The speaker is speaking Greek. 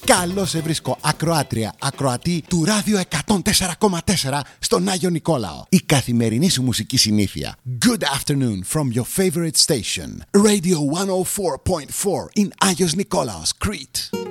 Καλώς σε βρίσκω, ακροάτρια, ακροατή του Ράδιο 104,4 στον Άγιο Νικόλαο. Η καθημερινή σου μουσική συνήθεια. Good afternoon from your favorite station, Radio 104.4 in Άγιος Νικόλαος, Crete.